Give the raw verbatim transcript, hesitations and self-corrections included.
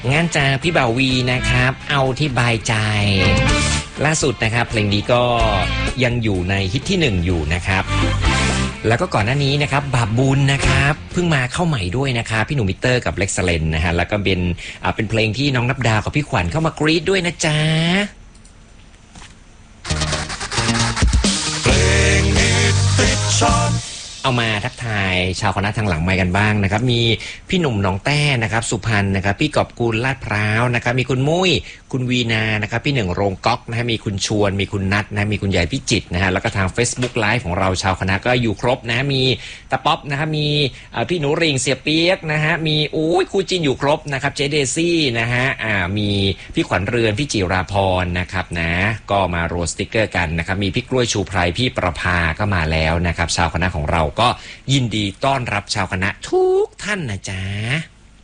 งั้นจะพี่บ่าววีนะครับเอาที่บายใจล่าสุดนะครับเพลงนี้ก็ยังอยู่ในฮิตที่หนึ่งอยู่นะครับแล้วก็ก่อนหน้านี้นะครับบาปบุญนะครับเพิ่งมาเข้าใหม่ด้วยนะครับพี่หนุ่มมิเตอร์กับเล็กซ์เลนนะฮะแล้วก็เป็นอ่าเป็นเพลงที่น้องนับดาวกับพี่ขวัญเข้ามากรี๊ดด้วยนะจ๊ะเพลงฮิตติดชาร์ตเอามาทักทายชาวคณะทางหลังไมค์กันบ้างนะครับมีพี่หนุ่มหนองแต้นะครับสุพรรณนะครับพี่กอบกุลลาดพร้าวนะครับมีคุณมุ้ยคุณวีนานะครับพี่หนึ่งโรงก๊อกนะฮะมีคุณชวนมีคุณนัทนะมีคุณใหญ่พิจิตรนะฮะแล้วก็ทาง Facebook Live ของเราชาวคณะก็อยู่ครบนะมีตะป๊อปนะครับมีพี่หนูริงเสียเปียกนะฮะมีโอ้ยครูจินอยู่ครบนะครับเจเดซี่นะฮะอ่ามีพี่ขวัญเรือนพี่จิราพรนะครับนะก็มาโรสติกเกอร์กันนะครับมีพี่กล้วยชูไพรพี่ประภาก็มาแล้วนะครับชาวคณะของเราก็ยินดีต้อนรับชาวคณะทุกท่านนะจ๊ะ